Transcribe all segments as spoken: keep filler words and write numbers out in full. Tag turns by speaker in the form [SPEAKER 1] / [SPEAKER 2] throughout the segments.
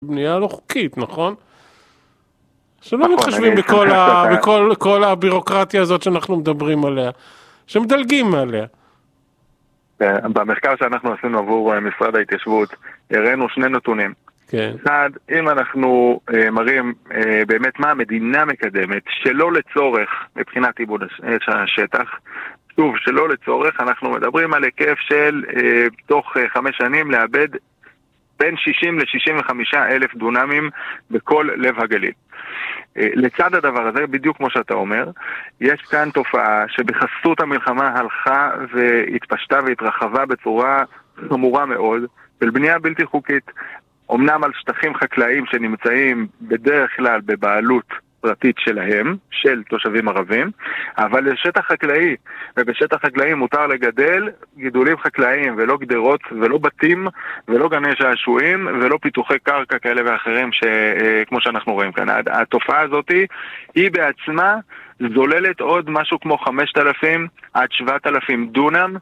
[SPEAKER 1] בנייה לא חוקית, נכון? שלא מתחשבים בכל ה... בכל כל הבירוקרטיה הזאת שאנחנו מדברים עליה, שמדלגים מעליה.
[SPEAKER 2] במחקר שאנחנו עשינו עבור משרד ההתיישבות, הראינו שני נתונים.
[SPEAKER 1] כן.
[SPEAKER 2] אחד, אם אנחנו אה, מראים אה, באמת מה המדינה מקדמת, שלא לצורך, מבחינת עיבוד השטח, שוב, שלא לצורך, אנחנו מדברים על היקף של אה, תוך אה, חמש שנים לאבד בין שישים ל-שישים וחמישה אלף דונמים בכל לב הגליל. אה, לצד הדבר הזה, בדיוק כמו שאתה אומר, יש כאן תופעה שבחסות המלחמה הלכה והתפשטה והתרחבה בצורה חמורה מאוד, של בנייה בלתי חוקית. אמנם על שטחים חקלאיים שנמצאים בדרך כלל בבעלות פרטית שלהם, של תושבים ערבים, אבל לשטח חקלאי, ובשטח חקלאי מותר לגדל גידולים חקלאיים, ולא גדרות, ולא בתים, ולא גני שעשועים, ולא פיתוחי קרקע כאלה ואחרים, ש, כמו שאנחנו רואים כאן. התופעה הזאת היא בעצמה זוללת עוד משהו כמו חמשת אלפים עד שבעת אלפים דונם,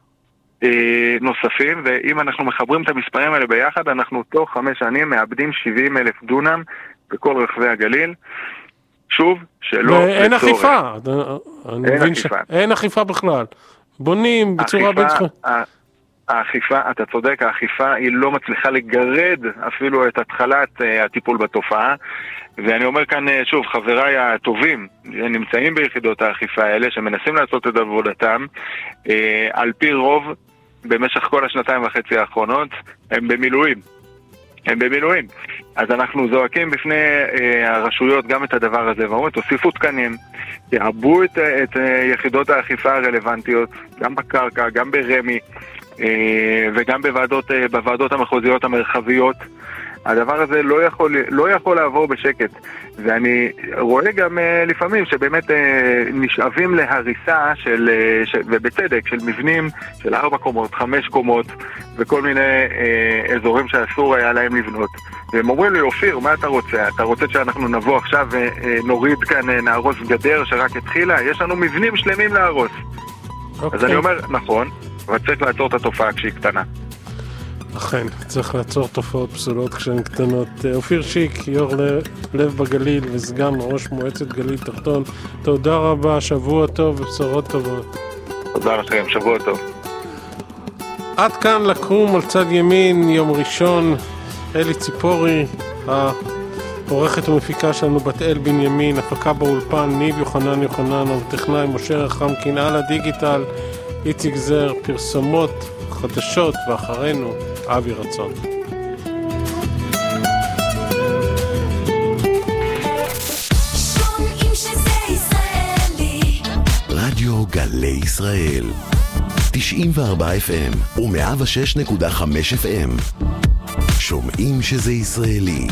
[SPEAKER 2] נוספים, ואם אנחנו מחברים את המספרים האלה ביחד, אנחנו תוך חמש שנים מאבדים שבעים אלף דונם בכל רחבי הגליל. שוב, שלא
[SPEAKER 1] ואין
[SPEAKER 2] לצורך.
[SPEAKER 1] אכיפה. אני
[SPEAKER 2] אין
[SPEAKER 1] מבין
[SPEAKER 2] אכיפה.
[SPEAKER 1] ש... אין אכיפה בכלל. בונים בצורה בלתי...
[SPEAKER 2] האכיפה, אתה צודק, האכיפה היא לא מצליחה לגרד אפילו את התחלת הטיפול בתופעה, ואני אומר כאן שוב, חבריי הטובים נמצאים ביחידות האכיפה האלה שמנסים לעשות את עבודתם, על פי רוב במשך כל השנתיים וחצי האחרונות הם במילואים הם במילואים אז אנחנו זועקים בפני הרשויות גם את הדבר הזה, ואומרים, תוסיפו תקנים, תעבו את, את יחידות האכיפה הרלוונטיות, גם בקרקע, גם ברמי, וגם בוועדות, בוועדות המחוזיות המרחביות. הדבר הזה לא יכול, לא יכול לעבור בשקט, ואני רואה גם לפעמים שבאמת נשאבים להריסה של, של, ובצדק, של מבנים של ארבע קומות, חמש קומות, וכל מיני אזורים שאסור היה להם לבנות. והם אומרים לי, אופיר, מה אתה רוצה? אתה רוצה שאנחנו נבוא עכשיו ונוריד כאן, נהרוס גדר שרק התחילה? יש לנו מבנים שלמים להרוס. Okay. אז אני אומר, נכון, אבל צריך לעצור את התופעה כשהיא קטנה.
[SPEAKER 1] אכן, צריך לעצור תופעות פסולות כשהן קטנות. אופיר שיק, יו"ר לב בגליל וסגן ראש מועצת גליל תחתון, תודה רבה, שבוע טוב ובשורות טובות.
[SPEAKER 2] תודה לכם, שבוע טוב.
[SPEAKER 1] עד כאן לקום על צד ימין, יום ראשון, אלי ציפורי, העורכת ומפיקה שלנו בת אל בנימין, הפקה באולפן, ניב יוחנן יוחנן, וטכנאי משה רחמקין, על הדיגיטל, איציק זר, פרסומות, חדשות, ואחרינו, אבי רצון.
[SPEAKER 3] רדיו גלי ישראל תשעים וארבע אף אם ו-מאה ושש נקודה חמש אף אם. שומעים שזה ישראלי.